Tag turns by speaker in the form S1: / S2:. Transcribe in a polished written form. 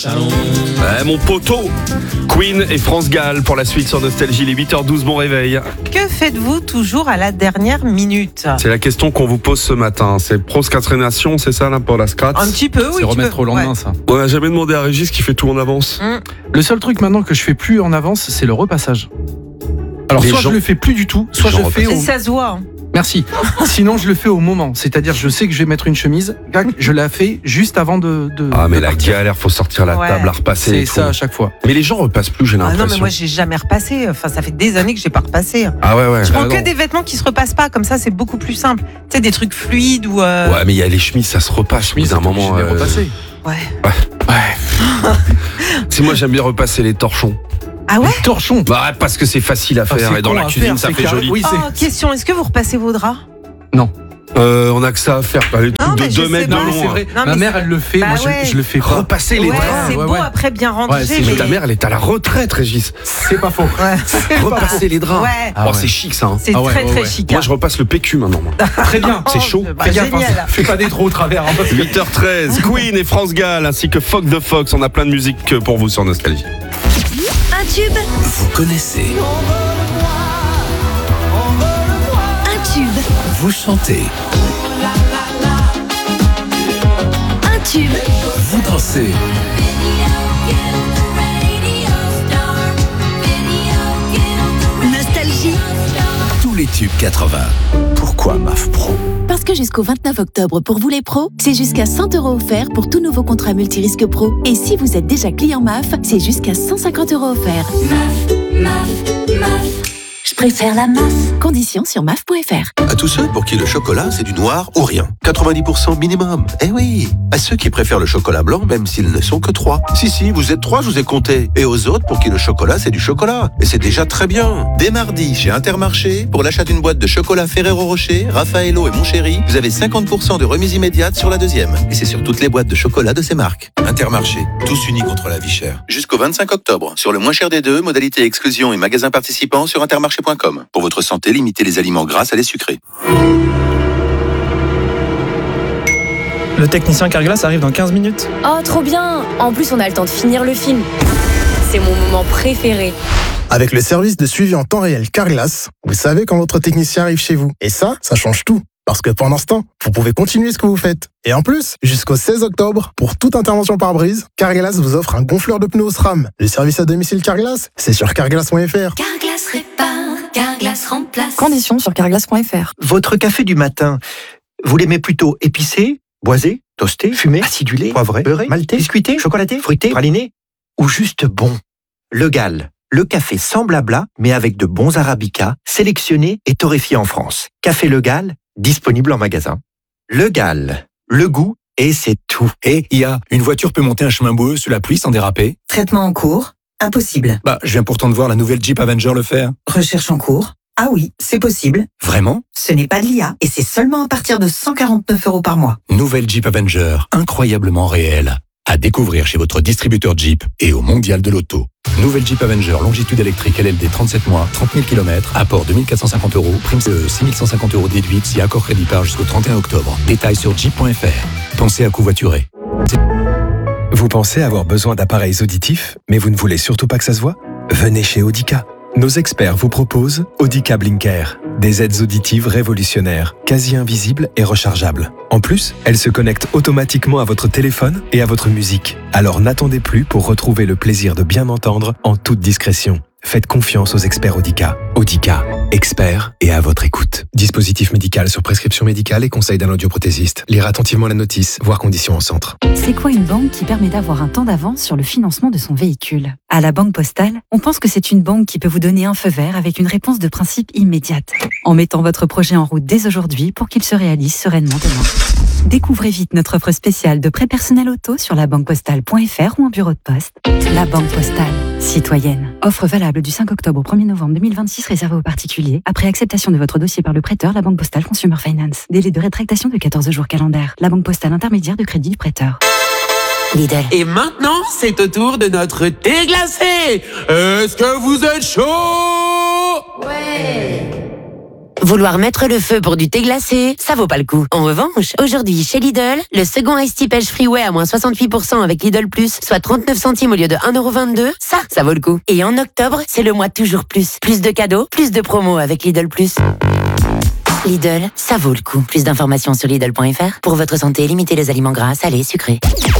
S1: Ouais, mon poteau. Queen et France Gall pour la suite sur Nostalgie, les 8h12, bon réveil.
S2: Que faites-vous toujours à la dernière minute ?
S1: C'est la question qu'on vous pose ce matin. C'est procrastination, c'est ça là pour la scratch ?
S2: Un petit peu, oui.
S3: C'est remettre au lendemain, ça.
S1: On n'a jamais demandé à Régis qui fait tout en avance.
S3: Le seul truc maintenant que je fais plus en avance, c'est le repassage. Alors, soit je le fais plus du tout, soit je le fais
S2: Et ça se voit.
S3: Merci. Sinon, je le fais au moment. C'est-à-dire, je sais que je vais mettre une chemise, je la fais juste avant de
S1: Ah, mais
S3: de
S1: la
S3: partir.
S1: galère, faut sortir la table, la repasser.
S3: C'est
S1: et tout.
S3: ça à chaque fois.
S1: Mais les gens repassent plus, j'ai
S2: Ah
S1: l'impression.
S2: non, mais moi, j'ai jamais repassé. Enfin, ça fait des années que j'ai pas repassé.
S1: Ah ouais.
S2: Je prends que
S3: non.
S2: des vêtements qui se repassent pas. Comme ça, c'est beaucoup plus simple. Tu sais, des trucs fluides ou.
S1: Ouais, mais il y a les chemises, ça se repasse.
S3: Mais
S1: D'un moment.
S3: repasser.
S2: Ouais.
S1: Si moi j'aime bien repasser les torchons.
S2: Ah ouais ?
S3: Torchon.
S1: Bah parce que c'est facile à faire
S3: c'est
S1: et dans
S3: con
S1: la
S3: à
S1: cuisine
S3: faire,
S1: ça
S3: c'est
S1: fait
S3: carré.
S1: joli.
S3: Oui,
S2: Oh, question. Est-ce que vous repassez vos draps ?
S1: On a que ça à faire. Les trucs
S2: Non, mais
S1: de
S2: je
S1: 2
S2: sais
S1: mètres de
S2: pas.
S3: Non,
S1: long.
S3: c'est vrai.
S2: Non,
S3: Ma
S2: mais
S3: mère, elle le fait.
S2: Bah
S3: Moi,
S2: ouais.
S3: je le fais pas.
S1: Repasser les
S2: Ouais,
S1: draps.
S2: c'est
S3: ouais,
S2: beau
S3: ouais.
S2: après bien rangé.
S3: Ouais, c'est
S1: Mais
S2: mais...
S1: ta mère elle est à la retraite, Régis.
S3: C'est pas faux.
S2: Ouais.
S1: Repasser les draps.
S2: Ouais.
S3: Ah
S1: Oh,
S3: ouais.
S1: c'est chic ça. Hein.
S2: C'est
S3: Ah ouais,
S2: très
S3: ouais,
S2: très
S3: ouais.
S2: chic.
S1: Moi je repasse le PQ maintenant. moi.
S3: Très bien.
S1: C'est chaud.
S2: Bah,
S3: Fais gaffe, hein.
S2: génial.
S3: Fais pas des trop au travers. Hein, parce que-
S1: 8h13, Queen et France Gall ainsi que Fox the Fox. On a plein de musique pour vous sur Nostalgie.
S4: Un tube,
S5: Vous connaissez,
S4: un tube,
S5: vous chantez,
S4: un tube,
S5: vous dansez.
S4: Nostalgie.
S5: Tous les tubes 80. Pourquoi MAF Pro?
S6: Parce que jusqu'au 29 octobre, pour vous les pros, c'est jusqu'à 100 € offerts pour tout nouveau contrat multirisque pro. Et si vous êtes déjà client MAF, c'est jusqu'à 150 € offerts. Je préfère la MAF. Conditions sur maf.fr.
S7: À tous ceux pour qui le chocolat, c'est du noir ou rien. 90% minimum. Eh oui. À ceux qui préfèrent le chocolat blanc, même s'ils ne sont que 3. Si, vous êtes 3, je vous ai compté. Et aux autres pour qui le chocolat, c'est du chocolat. Et c'est déjà très bien. Dès mardi, chez Intermarché, pour l'achat d'une boîte de chocolat Ferrero Rocher, Raffaello et Mon Chéri, vous avez 50% de remise immédiate sur la deuxième. Et c'est sur toutes les boîtes de chocolat de ces marques. Intermarché, tous unis contre la vie chère. Jusqu'au 25 octobre. Sur le moins cher des deux, modalité exclusion et magasin participant sur intermarché.com. Pour votre santé, limitez les aliments gras à les sucrés.
S8: Le technicien Carglass arrive dans 15 minutes.
S9: Oh, trop bien! En plus, on a le temps de finir le film. C'est mon moment préféré.
S10: Avec le service de suivi en temps réel Carglass, vous savez quand votre technicien arrive chez vous. Et ça change tout. Parce que pendant ce temps, vous pouvez continuer ce que vous faites. Et en plus, jusqu'au 16 octobre, pour toute intervention par brise, Carglass vous offre un gonfleur de pneus SRAM. Le service à domicile Carglass, c'est sur carglass.fr.
S6: Carglass répare, Carglass remplace.
S9: Conditions sur carglass.fr.
S11: Votre café du matin, vous l'aimez plutôt épicé, boisé, toasté, fumé, acidulé, poivré, beurré, maltais, biscuité, chocolaté, fruité, praliné ou juste bon? Le Gall, le café sans blabla, mais avec de bons arabicas, sélectionnés et torréfiés en France. Café Le Gall, disponible en magasin. Le Gall, le goût et c'est tout.
S5: Et une voiture peut monter un chemin boueux sous la pluie sans déraper?
S12: Traitement en cours. Impossible.
S5: Bah, je viens pourtant de voir la nouvelle Jeep Avenger le faire.
S12: Recherche en cours. Ah oui, c'est possible.
S5: Vraiment?
S12: Ce n'est pas de l'IA et c'est seulement à partir de 149 € par mois.
S5: Nouvelle Jeep Avenger, incroyablement réelle. À découvrir chez votre distributeur Jeep et au Mondial de l'Auto. Nouvelle Jeep Avenger, longitude électrique LLD 37 mois, 30 000 km, apport 2 450 €, prime CE 6 150 € déduite si accord crédit par jusqu'au 31 octobre. Détails sur jeep.fr. Pensez à covoiturer.
S13: Vous pensez avoir besoin d'appareils auditifs, mais vous ne voulez surtout pas que ça se voit? Venez chez Audica. Nos experts vous proposent Audica Blinker, des aides auditives révolutionnaires, quasi invisibles et rechargeables. En plus, elles se connectent automatiquement à votre téléphone et à votre musique. Alors n'attendez plus pour retrouver le plaisir de bien entendre en toute discrétion. Faites confiance aux experts Audica. Audica, experts et à votre écoute. Dispositif médical sur prescription médicale et conseil d'un audioprothésiste. Lire attentivement la notice, voir conditions en centre.
S6: C'est quoi une banque qui permet d'avoir un temps d'avance sur le financement de son véhicule? À la Banque Postale, on pense que c'est une banque qui peut vous donner un feu vert avec une réponse de principe immédiate, en mettant votre projet en route dès aujourd'hui pour qu'il se réalise sereinement demain. Découvrez vite notre offre spéciale de prêt personnel auto sur labanquepostale.fr ou en bureau de poste. La Banque Postale, citoyenne. Offre valable du 5 octobre au 1er novembre 2026 réservée aux particuliers. Après acceptation de votre dossier par le prêteur, la Banque Postale Consumer Finance. Délai de rétractation de 14 jours calendaires. La Banque Postale intermédiaire de crédit du prêteur.
S14: Lidl. Et maintenant, c'est au tour de notre thé glacé. Est-ce que vous êtes chaud?
S4: Ouais.
S14: Vouloir mettre le feu pour du thé glacé, ça vaut pas le coup. En revanche, aujourd'hui chez Lidl, le second Iced Tea Pêche Freeway à moins 68% avec Lidl Plus, soit 39 centimes au lieu de 1,22€, ça vaut le coup. Et en octobre, c'est le mois toujours plus. Plus de cadeaux, plus de promos avec Lidl Plus. Lidl, ça vaut le coup. Plus d'informations sur Lidl.fr. Pour votre santé, limitez les aliments gras, salés, sucrés.